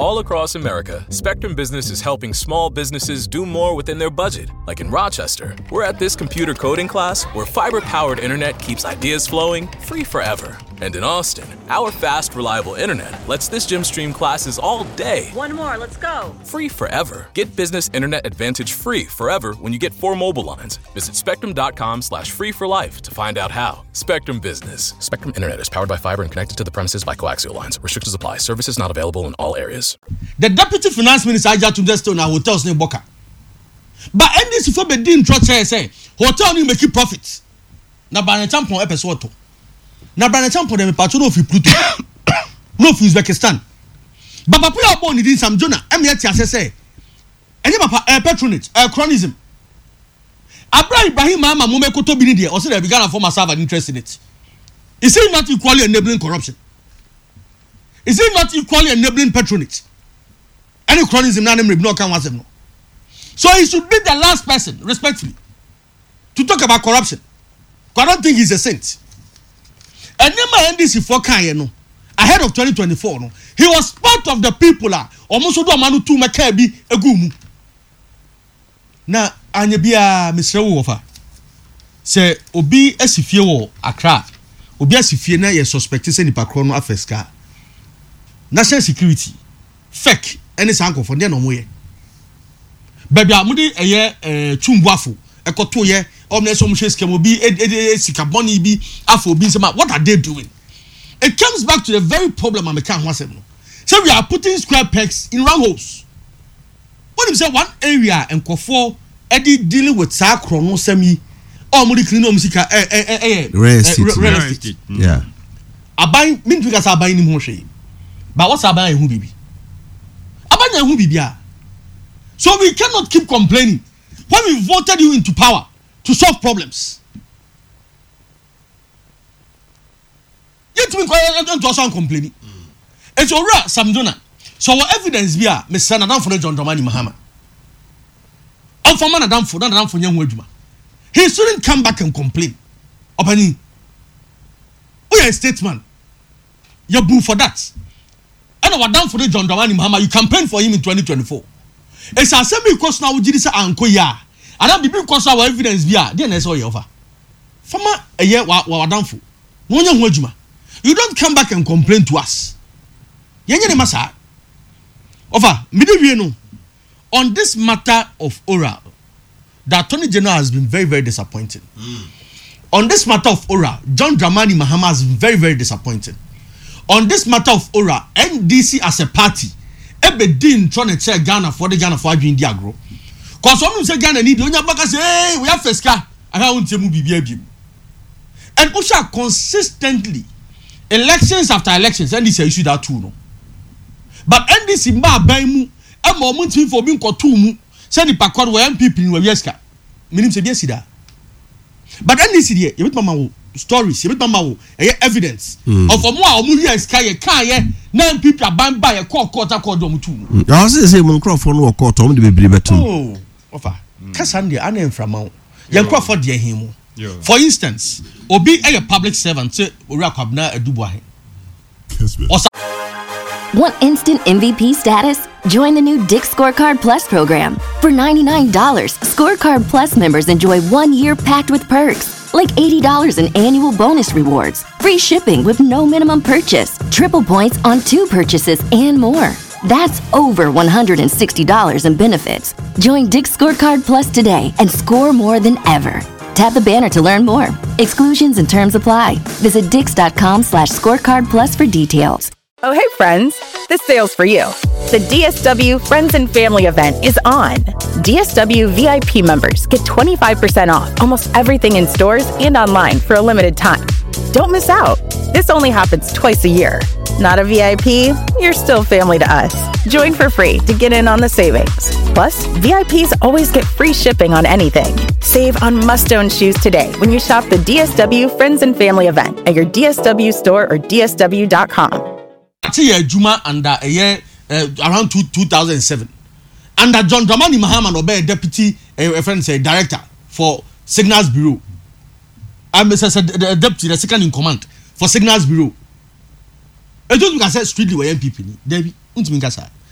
All across America, Spectrum Business is helping small businesses do more within their budget. Like in Rochester, we're at this computer coding class where fiber-powered internet keeps ideas flowing free forever. And in Austin, our fast, reliable internet lets this gym stream classes all day. One more, let's go. Free forever. Get Business Internet Advantage free forever when you get 4 mobile lines. Visit spectrum.com/free for life to find out how. Spectrum Business. Spectrum Internet is powered by fiber and connected to the premises by coaxial lines. Restrictions apply. Services not available in all areas. The Deputy Finance Minister Ajatum Desto na hotels ne boka. But NDC for bedin trust say hotel ni make profits. Na ba na tampon epeso to. Na ba na tampon dem patro no fi Pluto. No fi Uzbekistan. But papa ya born in Sam Jona em yet say. Enye papa patronage, chronism. Abra Ibrahim Mama mo mekoto bi ni de o say they began a former servant interest in it. Is it not equally enabling corruption? Is it not equally enabling patronage? Any chronism na name no can was no. So he should be the last person, respectfully, to talk about corruption. Because I don't think he's a saint. And never NDC for no. Ahead of 2024, no, he was part of the people almost do manu to makabi egumu. Na anyebia Mr. Wofa say obi asifie wo Accra. Obi asifie na ye suspect say nipa kro no afeska. National security fake any sanko for no moye. Baby amudi eye chumbuafo ekoto ye omne so mhwe scam obi sikaboni bi afo bi sema. What are they doing? It comes back to the very problem I can answer. So we are putting square pegs in round holes. What if say one area and kofo edi dealing with sakro no semi or mudi clean no musika real estate. Yeah. Abai mean figures are buying him hwe. But what's abai hu bibi? Abanya hu bibia. So we cannot keep complaining when we voted you into power to solve problems. Yet we don't complaining. It's alright, Samdona. So what evidence be a Mr. Nadam for John Dramani Mahama? I'm for Nadam for young Wejuma. He shouldn't come back and complain. Opani. We are a statesman. You're boo for that. And what done for the John Dramani Mahama, you campaign for him in 2024. It's a semi cost now with Jidisa and Koya. And that be because our evidence be a then I saw you over. Fama a year wa done for. No young Wejuma. You don't come back and complain to us. Yenye masa. Over middle on this matter of oral, the Attorney General has been very, very disappointing. On this matter of oral, John Dramani Mahama has been very, very disappointing. On this matter of oral, NDC as a party, Ebedin trying to check Ghana for doing the agro. Because some say Ghana need only baka say, hey, we have Feska. I want to move BBM. And Usha consistently, elections after elections, NDC issue that too, no. But NDC ma baimu, a moment for being kotumu, send the packard where MPP in Weska. Minim se biesida. But NDC here, you mama stories, you mama evidence of a more movie sky a na MPP are by a court accord too. I was say microphone or court on the baby better. Oh, offer. Cassandra, I am from out. Young Crawford, dear him. For instance, Obi a public servant, say, Urakabna a Dubai. Want instant MVP status? Join the new Dick's Scorecard Plus program. For $99, Scorecard Plus members enjoy 1 year packed with perks, like $80 in annual bonus rewards, free shipping with no minimum purchase, triple points on 2 purchases, and more. That's over $160 in benefits. Join Dick's Scorecard Plus today and score more than ever. Tap the banner to learn more. Exclusions and terms apply. Visit Dix.com/scorecard plus for details. Oh, hey, friends. This sale's for you. The DSW Friends and Family event is on. DSW VIP members get 25% off almost everything in stores and online for a limited time. Don't miss out. This only happens twice a year. Not a VIP? You're still family to us. Join for free to get in on the savings. Plus, VIPs always get free shipping on anything. Save on must-own shoes today when you shop the DSW Friends and Family event at your DSW store or DSW.com. Juma under a year around 2007. Under John Dramani Mahama, Obe, deputy director for Signals Bureau. I'm the deputy, the second in command for Signals Bureau. I don't think I said strictly where MPP. Debbie,